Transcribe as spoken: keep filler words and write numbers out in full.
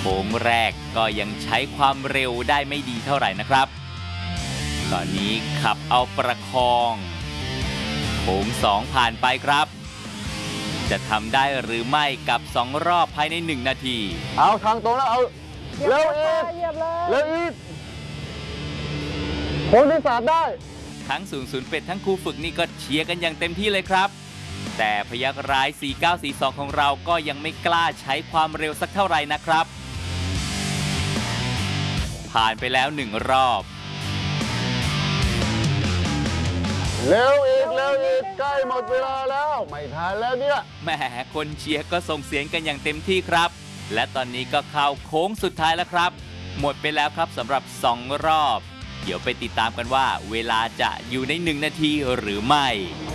โค้งแรกก็ยังใช้ความเร็วได้ไม่ดีเท่าไหร่นะครับตอนนี้ขับเอาประคองโค้งสองผ่านไปครับจะทำได้หรือไม่กับสองรอบภายในหนึ่งนาทีเอาทางตรงแล้วเอาเร็วอีกเร็วอีกโค้งที่สามได้ทั้งศูนย์ศูนย์เป็ดทั้งครูฝึกนี่ก็เชียร์กันอย่างเต็มที่เลยครับแต่พยัคฆ์ร้ายสี่เก้าสี่สองของเราก็ยังไม่กล้าใช้ความเร็วสักเท่าไหร่นะครับผ่านไปแล้วหนึ่งรอบเร็วอีกเร็วอีกใกล้หมดเวลาแล้วไม่ทันแล้วเนี่ยแหมคนเชียร์ก็ส่งเสียงกันอย่างเต็มที่ครับและตอนนี้ก็เข้าโค้งสุดท้ายแล้วครับหมดไปแล้วครับสำหรับสองรอบเดี๋ยวไปติดตามกันว่าเวลาจะอยู่ในหนึ่งนาทีหรือไม่